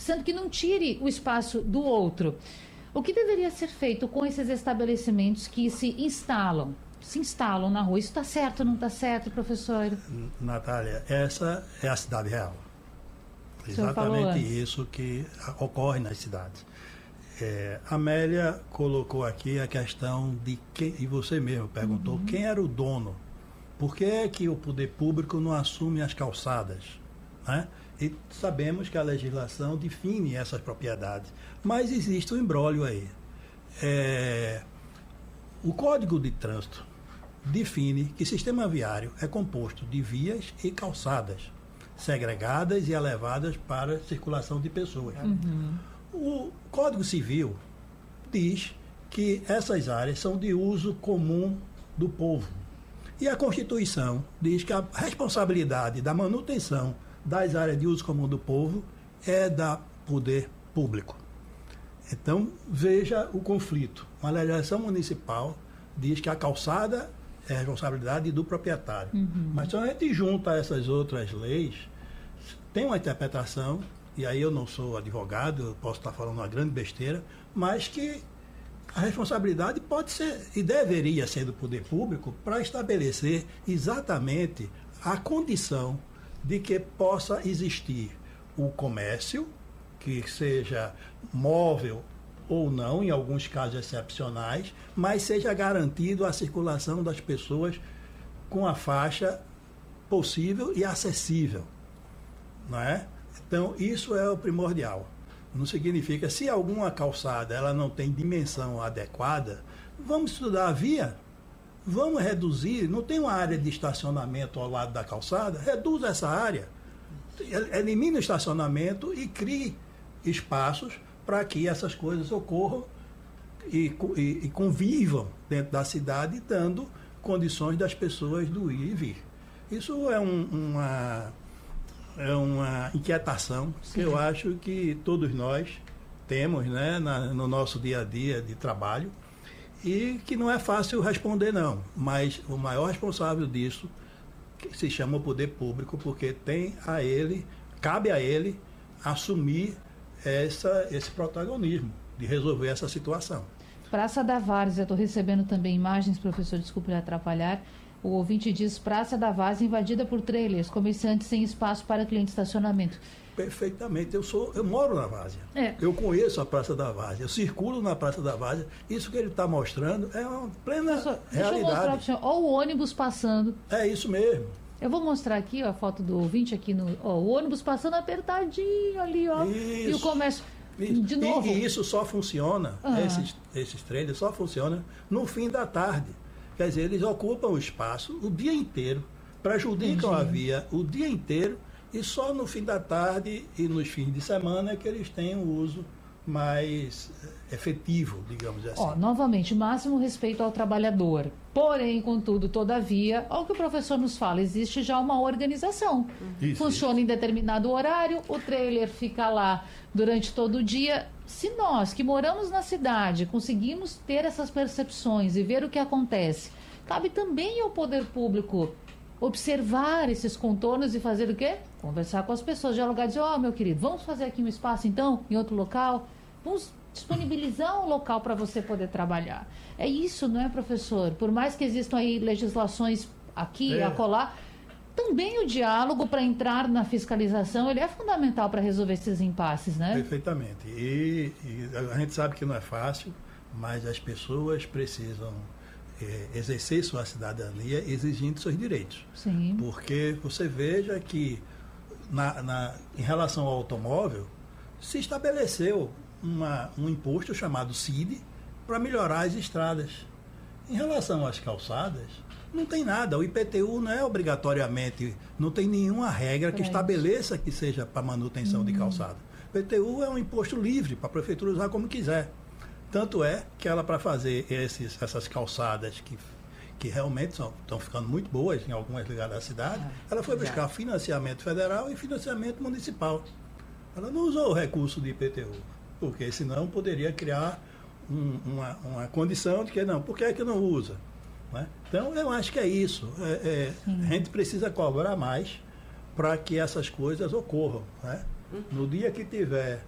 sendo que não tire o espaço do outro. O que deveria ser feito com esses estabelecimentos que se instalam na rua? Isso está certo ou não está certo, professor? Natália, essa é a cidade real. Exatamente isso que ocorre nas cidades. Amélia colocou aqui a questão de quem, e você mesmo perguntou, quem era o dono? Por que é que o poder público não assume as calçadas? Né? E sabemos que a legislação define essas propriedades, mas existe um imbróglio aí. O Código de Trânsito define que sistema viário é composto de vias e calçadas, segregadas e elevadas para circulação de pessoas. O Código Civil diz que essas áreas são de uso comum do povo. E a Constituição diz que a responsabilidade da manutenção das áreas de uso comum do povo é da poder público. Então, veja o conflito. A legislação municipal diz que a calçada é responsabilidade do proprietário. Mas se a gente junta essas outras leis, tem uma interpretação, e aí eu não sou advogado, eu posso estar falando uma grande besteira, mas que a responsabilidade pode ser e deveria ser do poder público para estabelecer exatamente a condição de que possa existir o comércio, que seja móvel ou não, em alguns casos excepcionais, mas seja garantido a circulação das pessoas com a faixa possível e acessível, não é? Então, isso é o primordial. Não significa, se alguma calçada ela não tem dimensão adequada, vamos estudar a via, vamos reduzir, não tem uma área de estacionamento ao lado da calçada, reduz essa área, elimine o estacionamento e crie espaços para que essas coisas ocorram e convivam dentro da cidade, dando condições das pessoas do ir e vir. Isso é uma inquietação que eu acho que todos nós temos, né, no nosso dia a dia de trabalho, e que não é fácil responder, não. Mas o maior responsável disso que se chama o poder público, porque cabe a ele assumir esse protagonismo de resolver essa situação. Praça da Várzea, estou recebendo também imagens, professor, desculpe atrapalhar. O ouvinte diz: Praça da Várzea invadida por trailers, comerciantes sem espaço para cliente de estacionamento. Perfeitamente, eu moro na Várzea. Eu conheço a Praça da Várzea, eu circulo na Praça da Várzea. Isso que ele está mostrando é uma plena professor, realidade. Deixa eu mostrar para o senhor, olha o ônibus passando. É isso mesmo. Eu vou mostrar aqui a foto do ouvinte aqui o ônibus passando apertadinho ali, ó. Isso. E o comércio. De novo. E isso só funciona, esses trailers só funcionam no fim da tarde. Quer dizer, eles ocupam o espaço o dia inteiro, prejudicam a via o dia inteiro, e só no fim da tarde e nos fins de semana é que eles têm um uso mais efetivo, digamos assim. Novamente, máximo respeito ao trabalhador. Porém, contudo, todavia, olha o que o professor nos fala, existe já uma organização. Funciona em determinado horário, o trailer fica lá durante todo o dia. Se nós, que moramos na cidade, conseguimos ter essas percepções e ver o que acontece, cabe também ao poder público observar esses contornos e fazer o quê? Conversar com as pessoas, dialogar, dizer: meu querido, vamos fazer aqui um espaço então, em outro local? Vamos disponibilizar um local para você poder trabalhar. É isso, não é, professor? Por mais que existam aí legislações aqui e acolá, também o diálogo para entrar na fiscalização, ele é fundamental para resolver esses impasses, né? Perfeitamente. E a gente sabe que não é fácil, mas as pessoas precisam exercer sua cidadania exigindo seus direitos. Sim. Porque você veja que em relação ao automóvel, se estabeleceu um imposto chamado CID para melhorar as estradas. Em relação às calçadas, não tem nada. O IPTU não é obrigatoriamente, não tem nenhuma regra que estabeleça que seja para manutenção de calçada. O IPTU é um imposto livre para a prefeitura usar como quiser. Tanto é que ela, para fazer essas calçadas que realmente estão ficando muito boas em algumas ligadas da cidade, ela foi buscar financiamento federal e financiamento municipal. Ela não usou o recurso de IPTU, porque senão poderia criar uma condição de que não, por que é que não usa? Né? Então, eu acho que é isso. A gente precisa cobrar mais para que essas coisas ocorram. Né? No dia que tiver